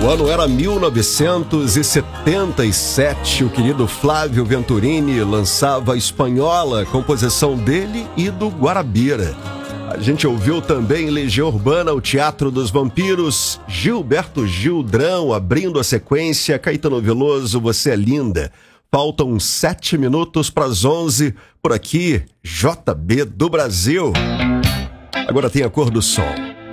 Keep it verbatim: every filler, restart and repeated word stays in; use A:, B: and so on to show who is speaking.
A: O ano era mil novecentos e setenta e sete. O querido Flávio Venturini lançava Espanhola, composição dele e do Guarabira. A gente ouviu também Legião Urbana, o Teatro dos Vampiros, Gilberto Gildrão abrindo a sequência, Caetano Veloso, Você é Linda. Faltam sete minutos para as onze, por aqui, J B do Brasil. Agora tem a cor do som.